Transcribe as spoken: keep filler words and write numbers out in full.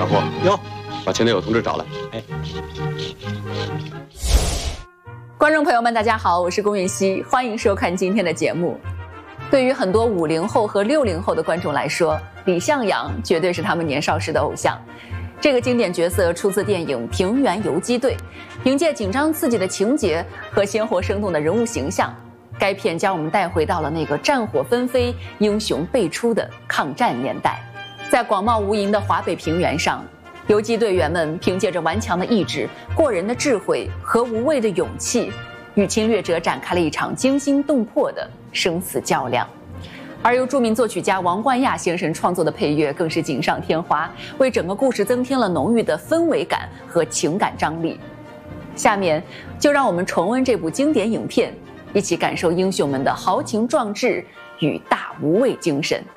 货有， 把前队友同志找来。 哎， 观众朋友们，大家好，我是龚允熙，欢迎收看今天的节目。对于很多五零后和六零后的观众来说，李向阳绝对是他们年少时的偶像。这个经典角色出自电影《平原游击队》，凭借紧张刺激的情节和鲜活生动的人物形象，该片将我们带回到了那个战火纷飞、英雄辈出的抗战年代。在广袤无垠的华北平原上，游击队员们凭借着顽强的意志、过人的智慧和无畏的勇气，与侵略者展开了一场惊心动魄的生死较量。而由著名作曲家王冠亚先生创作的配乐更是锦上添花，为整个故事增添了浓郁的氛围感和情感张力。下面就让我们重温这部经典影片，一起感受英雄们的豪情壮志与大无畏精神。